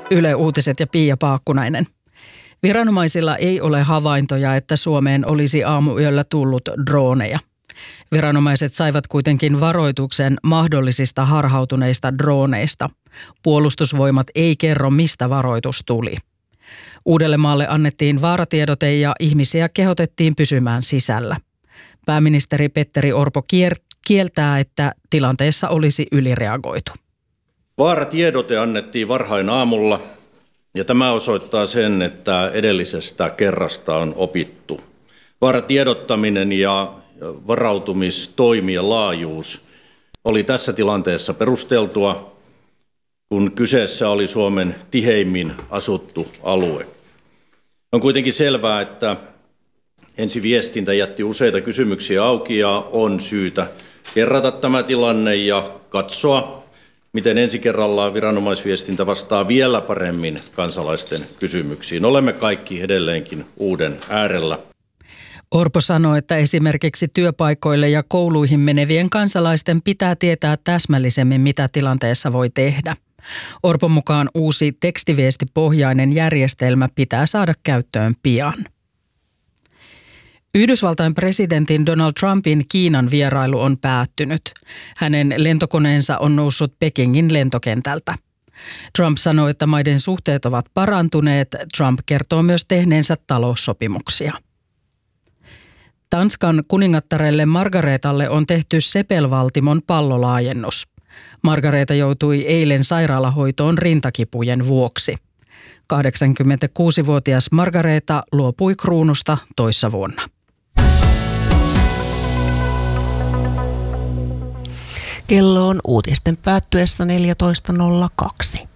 Yle Uutiset ja Pia Paakkunainen. Viranomaisilla ei ole havaintoja, että Suomeen olisi aamuyöllä tullut drooneja. Viranomaiset saivat kuitenkin varoituksen mahdollisista harhautuneista drooneista. Puolustusvoimat ei kerro, mistä varoitus tuli. Uudellemaalle annettiin vaaratiedote ja ihmisiä kehotettiin pysymään sisällä. Pääministeri Petteri Orpo kieltää, että tilanteessa olisi ylireagoitu. Vaaratiedote annettiin varhain aamulla ja tämä osoittaa sen, että edellisestä kerrasta on opittu. Vaaratiedottaminen ja varautumistoimien laajuus oli tässä tilanteessa perusteltua, kun kyseessä oli Suomen tiheimmin asuttu alue. On kuitenkin selvää, että ensiviestintä jätti useita kysymyksiä auki ja on syytä kerrata tämä tilanne ja katsoa, miten ensi kerralla viranomaisviestintä vastaa vielä paremmin kansalaisten kysymyksiin. Olemme kaikki edelleenkin uuden äärellä. Orpo sanoi, että esimerkiksi työpaikoille ja kouluihin menevien kansalaisten pitää tietää täsmällisemmin, mitä tilanteessa voi tehdä. Orpon mukaan uusi tekstiviestipohjainen järjestelmä pitää saada käyttöön pian. Yhdysvaltain presidentin Donald Trumpin Kiinan vierailu on päättynyt. Hänen lentokoneensa on noussut Pekingin lentokentältä. Trump sanoi, että maiden suhteet ovat parantuneet. Trump kertoo myös tehneensä taloussopimuksia. Tanskan kuningattarelle Margaretalle on tehty sepelvaltimon pallolaajennus. Margareta joutui eilen sairaalahoitoon rintakipujen vuoksi. 86-vuotias Margareta luopui kruunusta toissa vuonna. Kello on uutisten päättyessä 14.02.